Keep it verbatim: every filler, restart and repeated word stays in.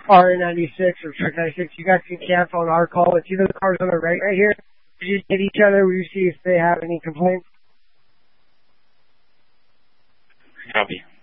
R ninety-six or Truck ninety-six, you guys can cancel on our call. It's either the cars on the right right here. You just hit each other. We see if they have any complaints. Copy.